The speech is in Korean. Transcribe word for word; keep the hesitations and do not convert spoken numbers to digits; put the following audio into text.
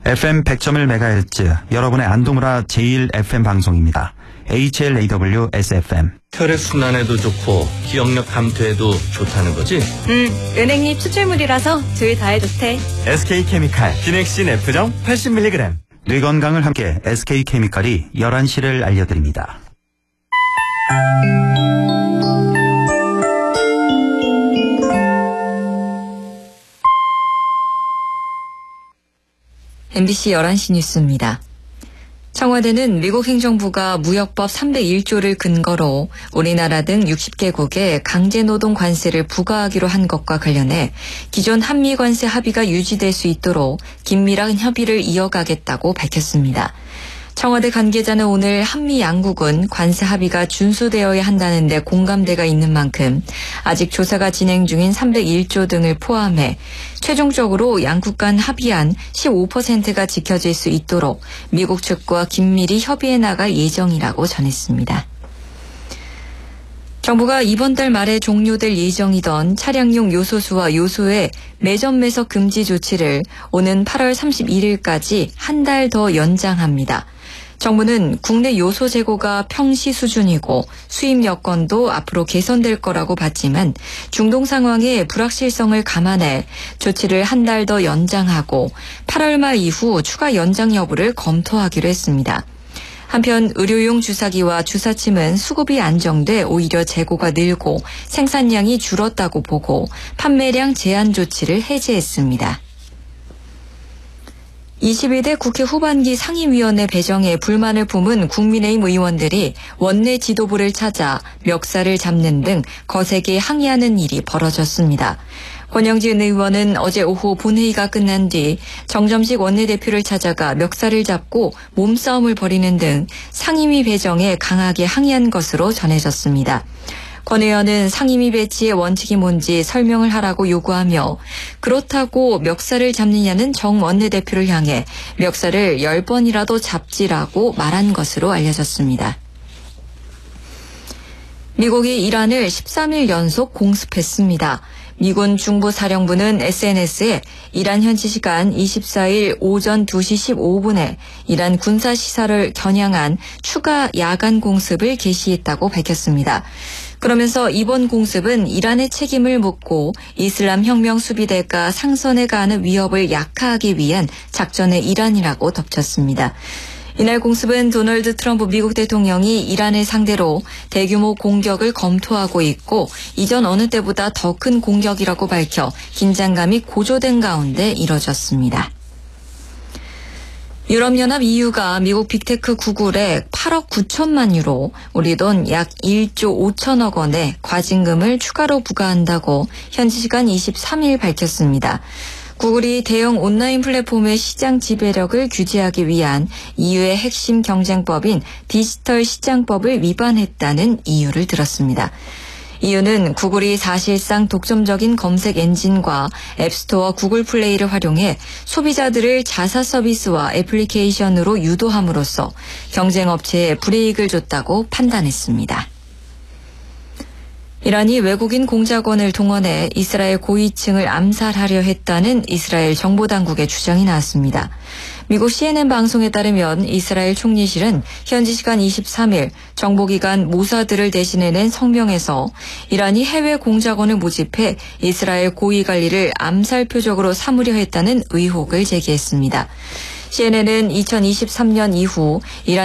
에프엠 백 점 일 메가헤르츠 여러분의 안동우라 제일 에프엠 방송입니다. 에이치엘에이더블유-에스에프엠. 혈액순환에도 좋고 기억력 감퇴에도 좋다는 거지? 응, 은행잎 추출물이라서 둘 다에 좋대. 에스케이케미칼 비넥신 F정 팔십 밀리그램. 뇌 건강을 함께 에스케이케미칼이 열한 시를 알려드립니다. 엠비씨 열한 시 뉴스입니다. 청와대는 미국 행정부가 무역법 삼백일 조를 근거로 우리나라 등 육십 개국에 강제노동 관세를 부과하기로 한 것과 관련해 기존 한미 관세 합의가 유지될 수 있도록 긴밀한 협의를 이어가겠다고 밝혔습니다. 청와대 관계자는 오늘 한미 양국은 관세 합의가 준수되어야 한다는 데 공감대가 있는 만큼 아직 조사가 진행 중인 삼백일 조 등을 포함해 최종적으로 양국 간 합의안 십오 퍼센트가 지켜질 수 있도록 미국 측과 긴밀히 협의해 나갈 예정이라고 전했습니다. 정부가 이번 달 말에 종료될 예정이던 차량용 요소수와 요소의 매점 매석 금지 조치를 오는 팔월 삼십일일까지 한 달 더 연장합니다. 정부는 국내 요소 재고가 평시 수준이고 수입 여건도 앞으로 개선될 거라고 봤지만 중동 상황의 불확실성을 감안해 조치를 한 달 더 연장하고 팔월 말 이후 추가 연장 여부를 검토하기로 했습니다. 한편 의료용 주사기와 주사침은 수급이 안정돼 오히려 재고가 늘고 생산량이 줄었다고 보고 판매량 제한 조치를 해제했습니다. 이십이 대 국회 후반기 상임위원회 배정에 불만을 품은 국민의힘 의원들이 원내 지도부를 찾아 멱살을 잡는 등 거세게 항의하는 일이 벌어졌습니다. 권영진 의원은 어제 오후 본회의가 끝난 뒤 정점식 원내대표를 찾아가 멱살을 잡고 몸싸움을 벌이는 등 상임위 배정에 강하게 항의한 것으로 전해졌습니다. 권 의원은 상임위 배치의 원칙이 뭔지 설명을 하라고 요구하며 그렇다고 멱살을 잡느냐는 정 원내대표를 향해 멱살을 열 번이라도 잡지라고 말한 것으로 알려졌습니다. 미국이 이란을 십삼 일 연속 공습했습니다. 미군 중부사령부는 에스엔에스에 이란 현지 시간 이십사 일 오전 두 시 십오 분에 이란 군사시설을 겨냥한 추가 야간 공습을 개시했다고 밝혔습니다. 그러면서 이번 공습은 이란의 책임을 묻고 이슬람 혁명 수비대가 상선에 가하는 위협을 약화하기 위한 작전의 일환이라고 덧쳤습니다. 이날 공습은 도널드 트럼프 미국 대통령이 이란을 상대로 대규모 공격을 검토하고 있고 이전 어느 때보다 더 큰 공격이라고 밝혀 긴장감이 고조된 가운데 이뤄졌습니다. 유럽연합 이유가 미국 빅테크 구글에 팔억 구천만 유로, 우리 돈 약 일조 오천억 원의 과징금을 추가로 부과한다고 현지 시간 이십삼 일 밝혔습니다. 구글이 대형 온라인 플랫폼의 시장 지배력을 규제하기 위한 이유의 핵심 경쟁법인 디지털 시장법을 위반했다는 이유를 들었습니다. 이유는 구글이 사실상 독점적인 검색 엔진과 앱스토어 구글 플레이를 활용해 소비자들을 자사 서비스와 애플리케이션으로 유도함으로써 경쟁업체에 불이익을 줬다고 판단했습니다. 이란이 외국인 공작원을 동원해 이스라엘 고위층을 암살하려 했다는 이스라엘 정보당국의 주장이 나왔습니다. 미국 씨엔엔 방송에 따르면 이스라엘 총리실은 현지 시간 이십삼 일 정보기관 모사드를 대신해 낸 성명에서 이란이 해외 공작원을 모집해 이스라엘 고위 관리를 암살 표적으로 삼으려 했다는 의혹을 제기했습니다. 씨엔엔은 이천이십삼 년 이후 이란